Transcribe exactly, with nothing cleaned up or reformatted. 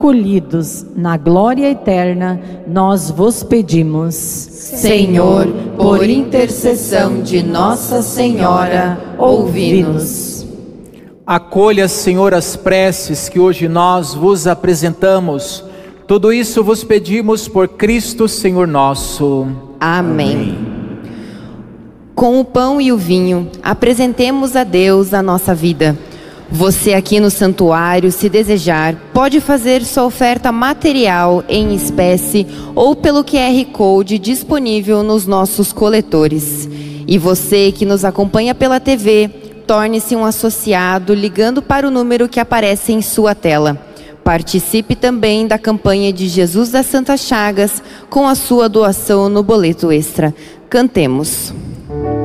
Acolhidos na glória eterna, nós vos pedimos. Senhor, por intercessão de Nossa Senhora, ouvi-nos. Acolha, Senhor, as preces que hoje nós vos apresentamos. Tudo isso vos pedimos por Cristo, Senhor nosso. Amém. Amém. Com o pão e o vinho, apresentemos a Deus a nossa vida. Você aqui no santuário, se desejar, pode fazer sua oferta material em espécie ou pelo Q R Code disponível nos nossos coletores. E você que nos acompanha pela T V, torne-se um associado ligando para o número que aparece em sua tela. Participe também da campanha de Jesus das Santas Chagas com a sua doação no boleto extra. Cantemos.